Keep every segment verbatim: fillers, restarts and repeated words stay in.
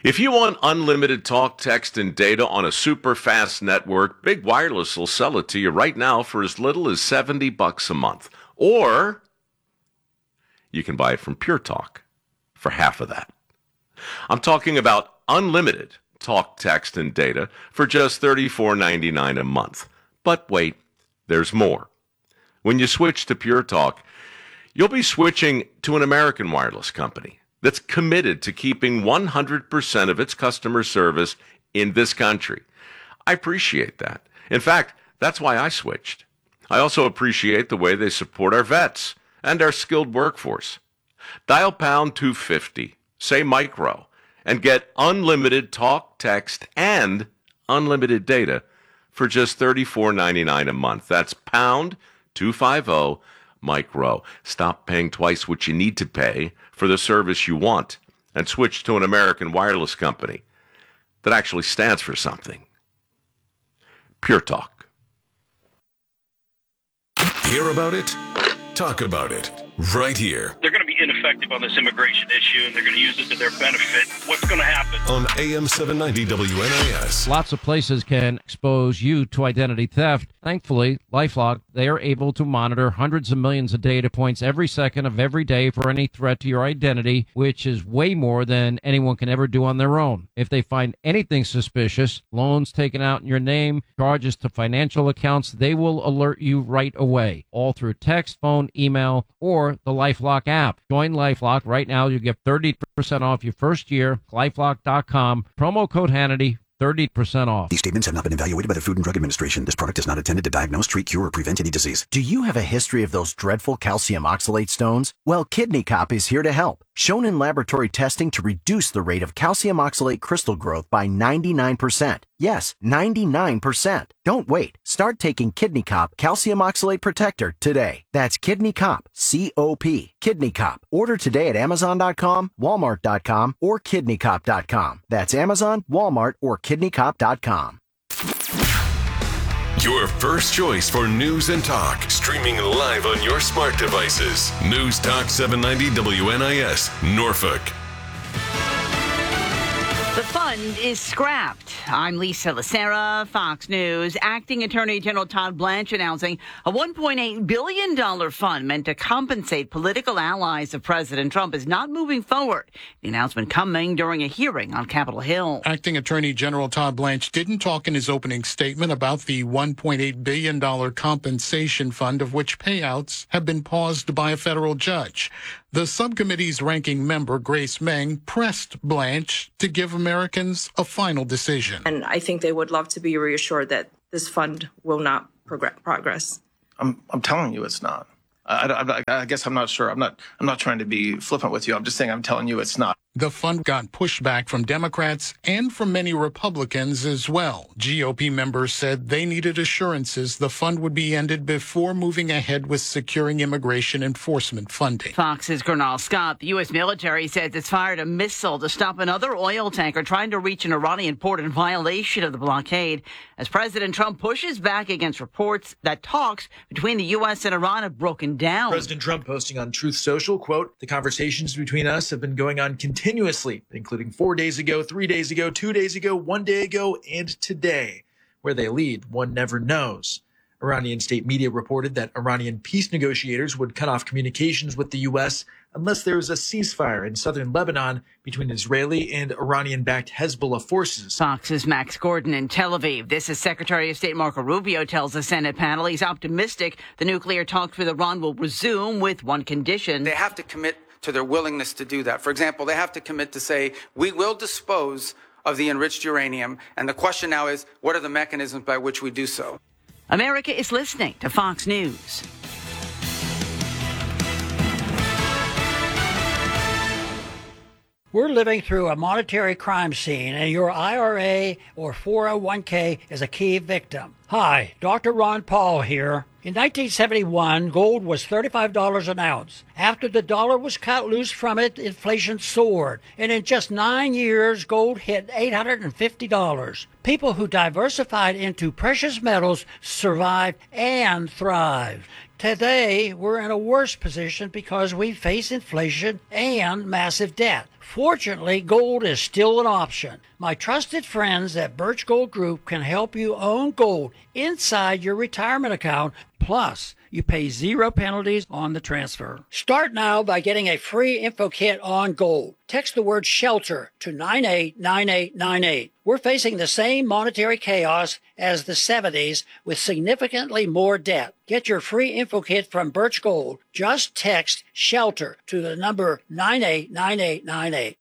If you want unlimited talk, text, and data on a super fast network, Big Wireless will sell it to you right now for as little as seventy bucks a month. Or you can buy it from Pure Talk for half of that. I'm talking about unlimited talk, text, and data for just thirty-four ninety-nine a month. But wait, there's more. When you switch to Pure Talk, you'll be switching to an American wireless company that's committed to keeping one hundred percent of its customer service in this country. I appreciate that. In fact, that's why I switched. I also appreciate the way they support our vets and our skilled workforce. Dial pound two fifty, say micro, and get unlimited talk, text, and unlimited data for just thirty-four ninety-nine a month. That's pound two fifty micro. Stop paying twice what you need to pay for the service you want and switch to an American wireless company that actually stands for something. Pure Talk. Hear about it? Talk about it. Right here. They're going to be ineffective on this immigration issue, and they're going to use it to their benefit. What's going to happen? On A M seven ninety W N A S. Lots of places can expose you to identity theft. Thankfully, LifeLock, they are able to monitor hundreds of millions of data points every second of every day for any threat to your identity, which is way more than anyone can ever do on their own. If they find anything suspicious, loans taken out in your name, charges to financial accounts, they will alert you right away, all through text, phone, email, or the LifeLock app. Join LifeLock right now. You get thirty percent off your first year. LifeLock dot com. Promo code Hannity. thirty percent off. These statements have not been evaluated by the Food and Drug Administration. This product is not intended to diagnose, treat, cure, or prevent any disease. Do you have a history of those dreadful calcium oxalate stones? Well, Kidney Cop is here to help. Shown in laboratory testing to reduce the rate of calcium oxalate crystal growth by ninety-nine percent. Yes, ninety-nine percent. Don't wait. Start taking Kidney Cop Calcium Oxalate Protector today. That's Kidney Cop, C O P. Kidney Cop. Order today at Amazon dot com, Walmart dot com, or Kidney Cop dot com. That's Amazon, Walmart, or Kidney Cop dot com. Your first choice for news and talk. Streaming live on your smart devices. News Talk seven ninety W N I S, Norfolk. The fund is scrapped. I'm Lisa Lacera, Fox News. Acting Attorney General Todd Blanche announcing a one point eight billion dollars fund meant to compensate political allies of President Trump is not moving forward. The announcement coming during a hearing on Capitol Hill. Acting Attorney General Todd Blanche didn't talk in his opening statement about the one point eight billion dollars compensation fund, of which payouts have been paused by a federal judge. The subcommittee's ranking member, Grace Meng, pressed Blanche to give Americans a final decision. And I think they would love to be reassured that this fund will not progress. progress. I'm I'm telling you it's not. I, I, I guess I'm not sure. I'm not I'm not trying to be flippant with you. I'm just saying I'm telling you it's not. The fund got pushback from Democrats and from many Republicans as well. G O P members said they needed assurances the fund would be ended before moving ahead with securing immigration enforcement funding. Fox's Gernal Scott. The U S military says it's fired a missile to stop another oil tanker trying to reach an Iranian port in violation of the blockade, as President Trump pushes back against reports that talks between the U S and Iran have broken down. President Trump posting on Truth Social, quote, "The conversations between us have been going on continuously. Continuously, including four days ago, three days ago, two days ago, one day ago, and today. Where they lead, one never knows." Iranian state media reported that Iranian peace negotiators would cut off communications with the U S unless there is a ceasefire in southern Lebanon between Israeli and Iranian-backed Hezbollah forces. Fox's Max Gordon in Tel Aviv. This is Secretary of State Marco Rubio tells the Senate panel he's optimistic the nuclear talks with Iran will resume with one condition. They have to commit to their willingness to do that. For example, they have to commit to say, we will dispose of the enriched uranium. And the question now is, what are the mechanisms by which we do so? America is listening to Fox News. We're living through a monetary crime scene, and your I R A or four oh one k is a key victim. Hi, Doctor Ron Paul here. In nineteen seventy-one, gold was thirty-five dollars an ounce. After the dollar was cut loose from it, inflation soared. And in just nine years, gold hit eight hundred fifty dollars. People who diversified into precious metals survived and thrived. Today, we're in a worse position because we face inflation and massive debt. Fortunately, gold is still an option. My trusted friends at Birch Gold Group can help you own gold inside your retirement account. Plus, you pay zero penalties on the transfer. Start now by getting a free info kit on gold. Text the word SHELTER to nine eight nine eight nine eight. We're facing the same monetary chaos as the seventies with significantly more debt. Get your free info kit from Birch Gold. Just text SHELTER to the number nine eight nine eight nine eight.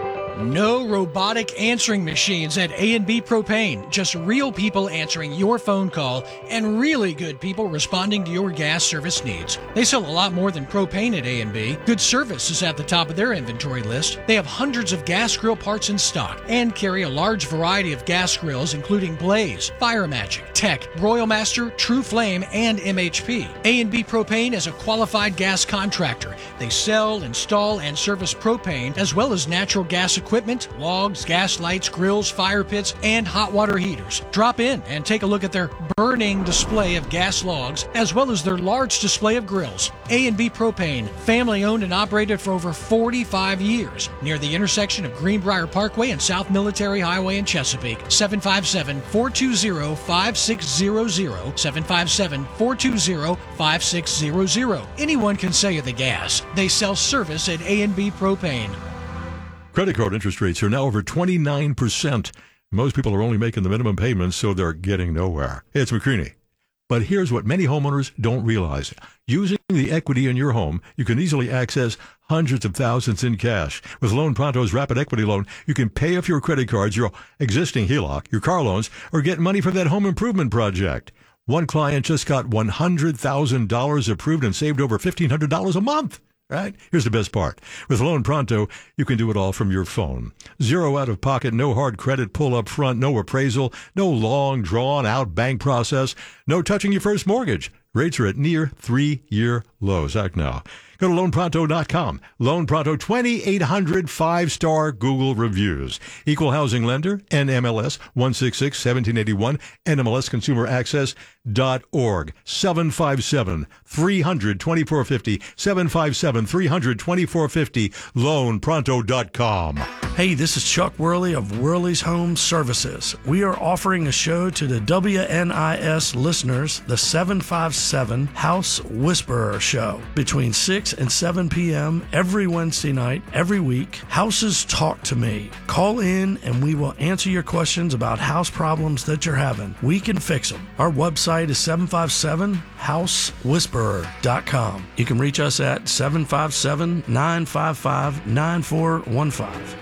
No robotic answering machines at A and B Propane. Just real people answering your phone call and really good people responding to your gas service needs. They sell a lot more than propane at A and B. Good service is at the top of their inventory list. They have hundreds of gas grill parts in stock and carry a large variety of gas grills including Blaze, Fire Magic, Tech, Royal Master, True Flame, and M H P. A and B Propane is a qualified gas contractor. They sell, install, and service propane as well as natural gas equipment, logs, gas lights, grills, fire pits, and hot water heaters. Drop in and take a look at their burning display of gas logs as well as their large display of grills. A and B Propane, family owned and operated for over forty-five years, near the intersection of Greenbrier Parkway and South Military Highway in Chesapeake. seven five seven, four two zero, five six zero zero, seven five seven, four two zero, five six zero zero. Anyone can sell you the gas. They sell service at A and B Propane. Credit card interest rates are now over twenty-nine percent. Most people are only making the minimum payments, so they're getting nowhere. Hey, it's McCreaney. But here's what many homeowners don't realize. Using the equity in your home, you can easily access hundreds of thousands in cash. With Loan Pronto's Rapid Equity Loan, you can pay off your credit cards, your existing H E L O C, your car loans, or get money for that home improvement project. One client just got one hundred thousand dollars approved and saved over fifteen hundred dollars a month. Right? Here's the best part. With Loan Pronto, you can do it all from your phone. Zero out of pocket, no hard credit pull up front, no appraisal, no long drawn out bank process, no touching your first mortgage. Rates are at near three-year lows. Act now. Go to loan pronto dot com. Loan Pronto, twenty-eight hundred five-star Google reviews. Equal housing lender, N M L S one six six, one seven eight one, N M L S consumer access dot org. seven five seven, three hundred, twenty-four fifty, seven five seven, three hundred, twenty-four fifty, loan pronto dot com. Hey, this is Chuck Worley of Worley's Home Services. We are offering a show to the W N I S listeners, the seven five seven House Whisperer Show, between six and seven p.m. every Wednesday night, every week. Houses Talk to Me. Call in and we will answer your questions about house problems that you're having. We can fix them. Our website is seven five seven house whisperer dot com. You can reach us at seven five seven, nine five five, nine four one five.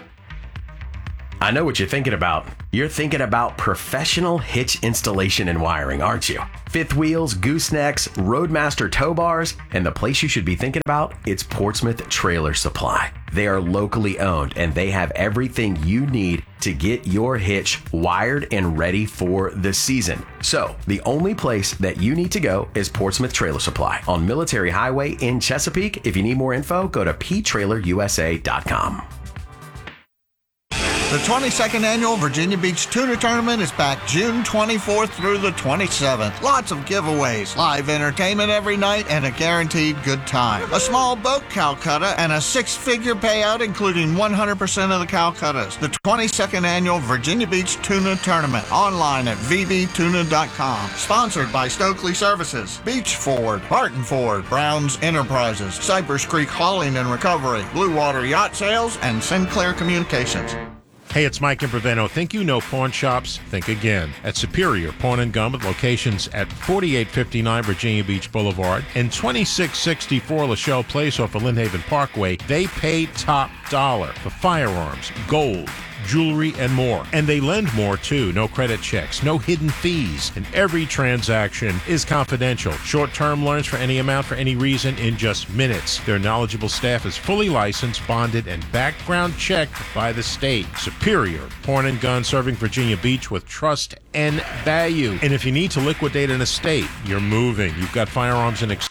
I know what you're thinking about. You're thinking about professional hitch installation and wiring, aren't you? Fifth wheels, goosenecks, Roadmaster tow bars, and the place you should be thinking about, it's Portsmouth Trailer Supply. They are locally owned and they have everything you need to get your hitch wired and ready for the season. So the only place that you need to go is Portsmouth Trailer Supply on Military Highway in Chesapeake. If you need more info, go to p trailer u s a dot com. The twenty-second Annual Virginia Beach Tuna Tournament is back June twenty-fourth through the twenty-seventh. Lots of giveaways, live entertainment every night, and a guaranteed good time. A small boat Calcutta and a six-figure payout, including one hundred percent of the Calcuttas. The twenty-second Annual Virginia Beach Tuna Tournament, online at v b tuna dot com. Sponsored by Stokely Services, Beach Ford, Barton Ford, Browns Enterprises, Cypress Creek Hauling and Recovery, Blue Water Yacht Sales, and Sinclair Communications. Hey, it's Mike Improviano. Think you know pawn shops? Think again. At Superior Pawn and Gun, with locations at forty-eight fifty-nine Virginia Beach Boulevard and twenty-six sixty-four Lachelle Place off of Lynnhaven Parkway, they pay top dollar for firearms, gold, jewelry, and more. And they lend more, too. No credit checks, no hidden fees, and every transaction is confidential. Short-term loans for any amount for any reason in just minutes. Their knowledgeable staff is fully licensed, bonded, and background checked by the state. Superior Pawn and Gun, serving Virginia Beach with trust and value. And if you need to liquidate an estate, you're moving, you've got firearms and accessories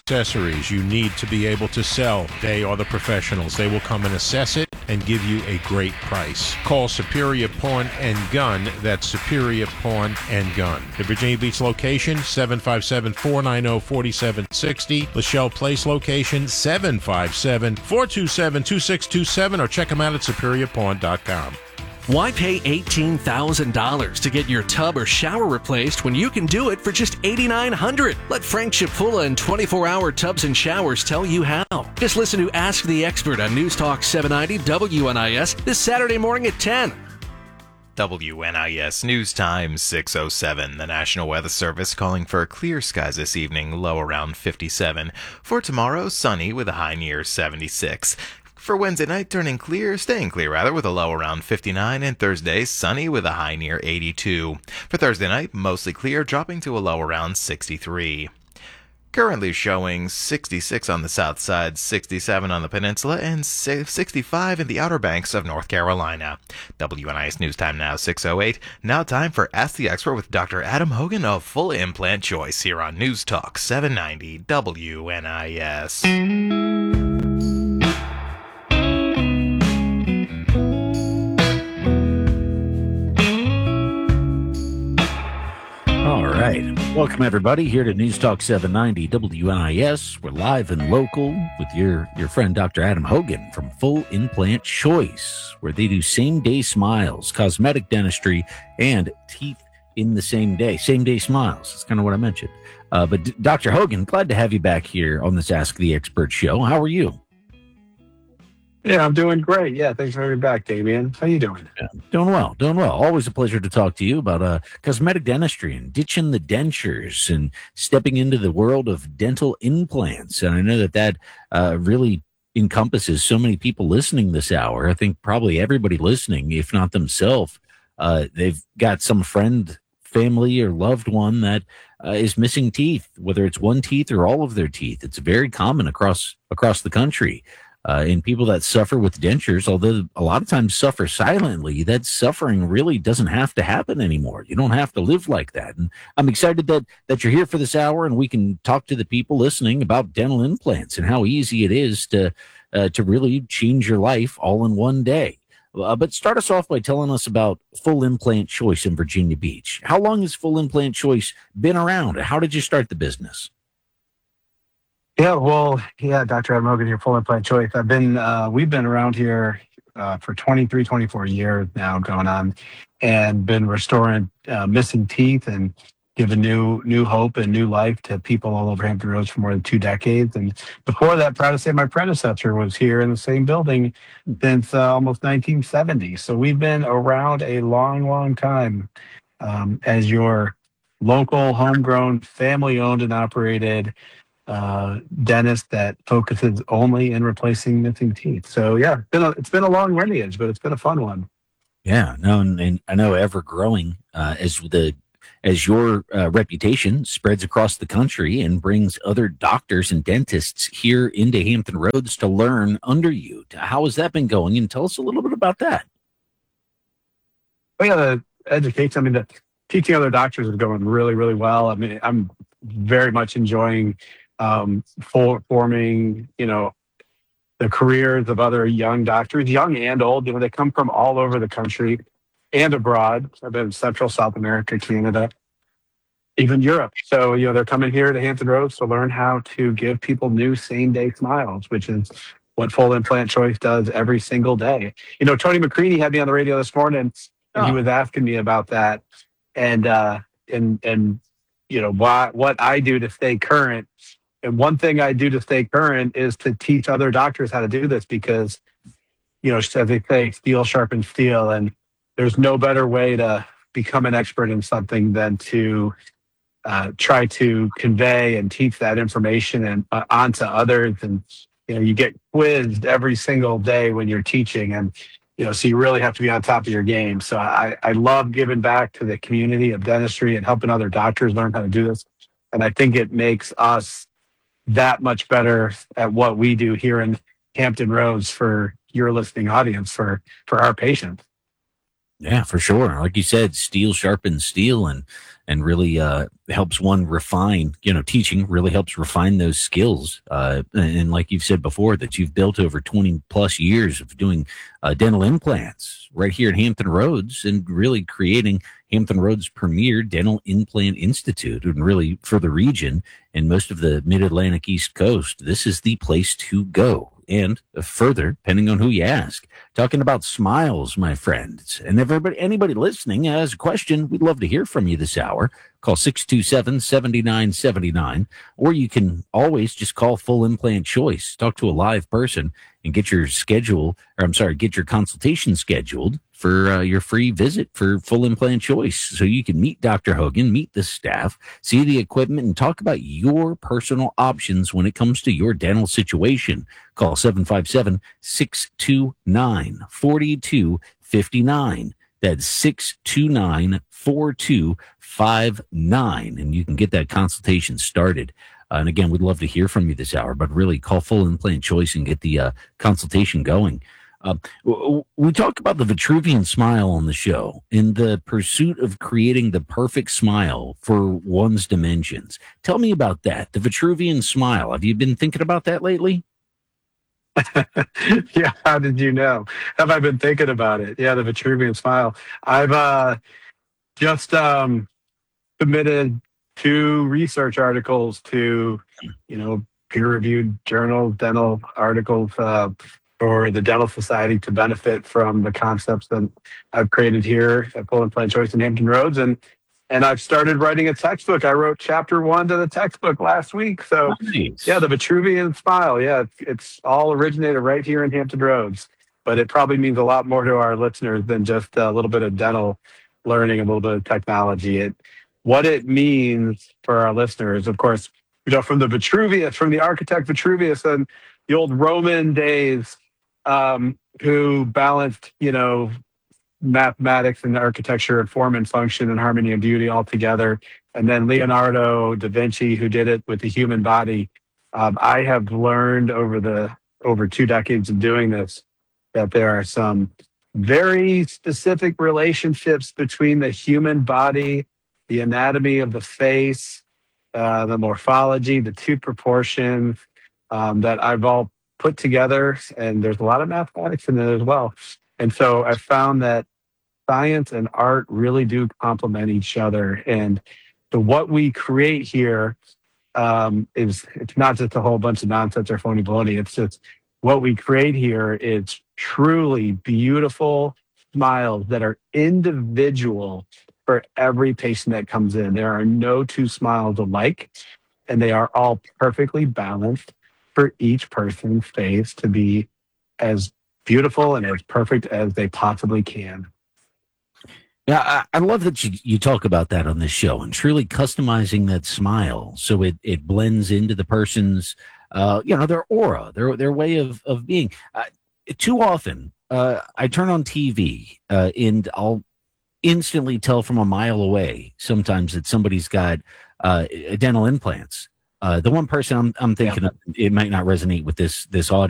accessories you need to be able to sell, they are the professionals. They will come and assess it and give you a great price. Call Superior Pawn and Gun. That's Superior Pawn and Gun. The Virginia Beach location, seven five seven, four nine zero, four seven six zero. Lachelle Place location, seven five seven, four two seven, two six two seven, or check them out at superior pawn dot com. Why pay eighteen thousand dollars to get your tub or shower replaced when you can do it for just eight thousand nine hundred dollars? Let Frank Chipula and twenty-four hour Tubs and Showers tell you how. Just listen to Ask the Expert on News Talk seven ninety W N I S this Saturday morning at ten. W N I S News Time six oh seven. The National Weather Service calling for clear skies this evening, low around fifty-seven. For tomorrow, sunny with a high near seventy-six. For Wednesday night, turning clear, staying clear rather, with a low around fifty-nine, and Thursday, sunny with a high near eighty-two. For Thursday night, mostly clear, dropping to a low around sixty-three. Currently showing sixty-six on the south side, sixty-seven on the peninsula, and sixty-five in the Outer Banks of North Carolina. W N I S News Time now six oh eight. Now time for Ask the Expert with Doctor Adam Hogan of Full Implant Choice here on News Talk seven ninety W N I S. All right. Welcome, everybody, here to News Talk seven ninety W N I S. We're live and local with your, your friend, Doctor Adam Hogan from Full Implant Choice, where they do same-day smiles, cosmetic dentistry, and teeth in the same day. Same-day smiles. That's kind of what I mentioned. Uh, but, D- Doctor Hogan, glad to have you back here on this Ask the Expert show. How are you? Yeah, I'm doing great. Yeah, thanks for having me back, Damien. How you doing? Yeah, doing well, doing well. Always a pleasure to talk to you about uh, cosmetic dentistry and ditching the dentures and stepping into the world of dental implants. And I know that that uh, really encompasses so many people listening this hour. I think probably everybody listening, if not themselves, uh, they've got some friend, family, or loved one that uh, is missing teeth, whether it's one teeth or all of their teeth. It's very common across across the country. Uh, and people that suffer with dentures, although a lot of times suffer silently, that suffering really doesn't have to happen anymore. You don't have to live like that. And I'm excited that, that you're here for this hour and we can talk to the people listening about dental implants and how easy it is to, uh, to really change your life all in one day. Uh, but start us off by telling us about Full Implant Choice in Virginia Beach. How long has Full Implant Choice been around? How did you start the business? Yeah, well, yeah, Doctor Adam Hogan here, Full Implant Choice. I've been, uh, we've been around here uh, for twenty-three, twenty-four years now going on, and been restoring uh, missing teeth and giving new new hope and new life to people all over Hampton Roads for more than two decades. And before that, proud to say my predecessor was here in the same building since uh, almost nineteen seventy. So we've been around a long, long time um, as your local, homegrown, family-owned and operated uh, dentist that focuses only in replacing missing teeth. So yeah, it's been a, it's been a long lineage, but it's been a fun one. Yeah, no, and, and I know ever growing uh, as the as your uh, reputation spreads across the country and brings other doctors and dentists here into Hampton Roads to learn under you. How has that been going? And tell us a little bit about that. Oh yeah, the education. I mean, the teaching other doctors is going really, really well. I mean, I'm very much enjoying um, for, forming, you know, the careers of other young doctors, young and old. You know, they come from all over the country and abroad. I've been in Central, South America, Canada, even Europe. So, you know, they're coming here to Hampton Roads to learn how to give people new same-day smiles, which is what Full Implant Choice does every single day. You know, Tony McCready had me on the radio this morning, and oh. he was asking me about that, and uh, and and you know, why, what I do to stay current. And one thing I do to stay current is to teach other doctors how to do this because, you know, as they say, steel sharpens steel, and there's no better way to become an expert in something than to uh, try to convey and teach that information and uh, onto others. And, you know, you get quizzed every single day when you're teaching, and, you know, so you really have to be on top of your game. So I, I love giving back to the community of dentistry and helping other doctors learn how to do this. And I think it makes us that much better at what we do here in Hampton Roads for your listening audience, for, for our patients. Yeah, for sure. Like you said, steel sharpens steel and and really uh, helps one refine, you know, teaching really helps refine those skills. Uh, and, and like you've said before, that you've built over twenty plus years of doing uh, dental implants right here at Hampton Roads and really creating Hampton Roads' premier dental implant institute, and really for the region and most of the mid-Atlantic East Coast, this is the place to go. And further, depending on who you ask, talking about smiles, my friends. And if everybody, anybody listening has a question, we'd love to hear from you this hour. Call six two seven, seven nine seven nine, or you can always just call Full Implant Choice. Talk to a live person and get your schedule, or I'm sorry, get your consultation scheduled for uh, your free visit for Full Implant Choice. So you can meet Doctor Hogan, meet the staff, see the equipment, and talk about your personal options when it comes to your dental situation. Call seven five seven, six two nine, four two five nine. That's six two nine, four two five nine. And you can get that consultation started. Uh, and again, we'd love to hear from you this hour, but really call Full Implant Choice and get the uh, consultation going. Uh, we talk about the Vitruvian smile on the show, in the pursuit of creating the perfect smile for one's dimensions. Tell me about that, the Vitruvian smile. Have you been thinking about that lately? Yeah, how did you know? Have I been thinking about it? Yeah, the Vitruvian smile. I've uh, just um, submitted two research articles to, you know, peer-reviewed journal dental articles uh, for the Dental Society to benefit from the concepts that I've created here at Full Implant Choice in Hampton Roads. And and I've started writing a textbook. I wrote chapter one to the textbook last week. So, nice. Yeah, the Vitruvian smile. Yeah, it's, it's all originated right here in Hampton Roads. But it probably means a lot more to our listeners than just a little bit of dental learning, a little bit of technology. It what it means for our listeners, of course, you know, from the Vitruvius, from the architect Vitruvius and the old Roman days, um, who balanced, you know, mathematics and architecture and form and function and harmony and beauty all together. And then Leonardo da Vinci, who did it with the human body. Um, I have learned over the over two decades of doing this that there are some very specific relationships between the human body, the anatomy of the face, uh, the morphology, the tooth proportions um, that I've all put together. And there's a lot of mathematics in it as well. And so I found that science and art really do complement each other. And so what we create here um, is, it's not just a whole bunch of nonsense or phony baloney. It's just what we create here is truly beautiful smiles that are individual for every patient that comes in. There are no two smiles alike, and they are all perfectly balanced for each person's face to be as beautiful and as perfect as they possibly can. Yeah, I, I love that you, you talk about that on this show, and truly customizing that smile so it, it blends into the person's, uh, you know, their aura, their their way of of being. Uh, too often, uh, I turn on T V uh, and I'll instantly tell from a mile away sometimes that somebody's got uh, dental implants. Uh, the one person I'm, I'm thinking yeah. of, it might not resonate with this this audience.